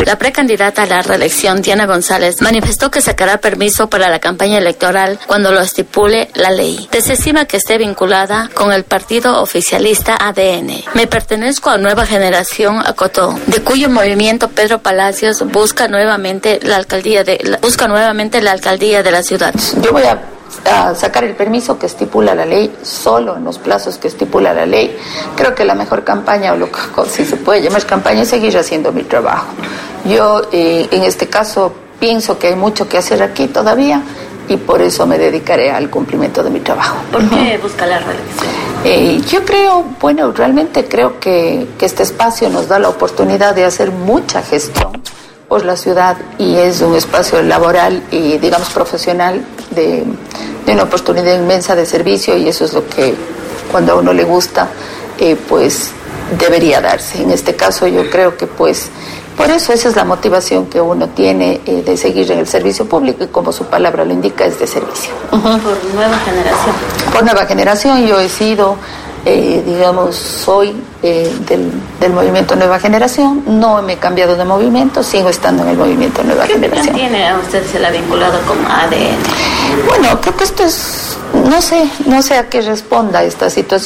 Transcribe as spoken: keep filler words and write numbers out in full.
La precandidata a la reelección, Diana González, manifestó que sacará permiso para la campaña electoral cuando lo estipule la ley. Desestima que esté vinculada con el partido oficialista A D N. Me pertenezco a Nueva Generación, acotó, de cuyo movimiento Pedro Palacios busca nuevamente la alcaldía de la, busca nuevamente la alcaldía de la ciudad. Yo voy a a sacar el permiso que estipula la ley, solo en los plazos que estipula la ley. Creo que la mejor campaña, o lo que si se puede llamar campaña, es seguir haciendo mi trabajo. Yo, eh, en este caso, pienso que hay mucho que hacer aquí todavía y por eso me dedicaré al cumplimiento de mi trabajo. ¿Por qué busca la reelección? Eh, yo creo, bueno, realmente creo que, que este espacio nos da la oportunidad de hacer mucha gestión por la ciudad y es un espacio laboral y, digamos, profesional de, de una oportunidad inmensa de servicio y eso es lo que cuando a uno le gusta, eh, pues debería darse. En este caso yo creo que pues por eso esa es la motivación que uno tiene eh, de seguir en el servicio público y como su palabra lo indica es de servicio. Uh-huh. Por Nueva Generación. Por Nueva Generación yo he sido... Eh, digamos, soy eh, del, del movimiento Nueva Generación, no me he cambiado de movimiento, sigo estando en el movimiento Nueva ¿Qué Generación. ¿Qué tiene a usted se la ha vinculado con A D N? Bueno, creo que esto es, no sé, no sé a qué responda esta situación.